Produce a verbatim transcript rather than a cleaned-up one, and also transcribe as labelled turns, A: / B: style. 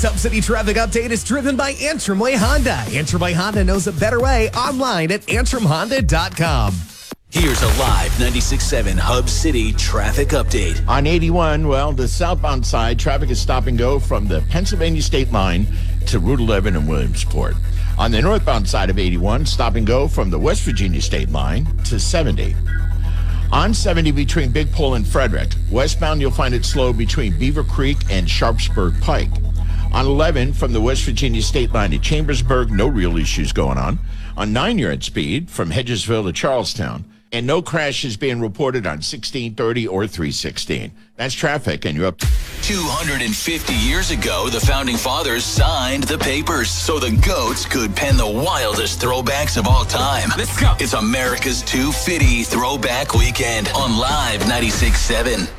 A: Top City Traffic Update is driven by Antrim Way Honda. Antrim Way Honda knows a better way. Online at antrim honda dot com.
B: Here's a live ninety-six point seven Hub City Traffic Update.
C: On eighty-one, well, the southbound side, traffic is stop and go from the Pennsylvania state line to Route eleven in Williamsport. On the northbound side of eighty-one, stop and go from the West Virginia state line to seventy. On seventy between Big Pole and Frederick, westbound you'll find it slow between Beaver Creek and Sharpsburg Pike. On eleven from the West Virginia state line to Chambersburg, no real issues going on. On nine, you're at speed from Hedgesville to Charlestown. And no crashes being reported on sixteen thirty or three sixteen. That's traffic, and you're up.
B: two hundred fifty years ago, the Founding Fathers signed the papers so the GOATs could pen the wildest throwbacks of all time. Let's go. It's America's two fifty Throwback Weekend on Live ninety-six point seven.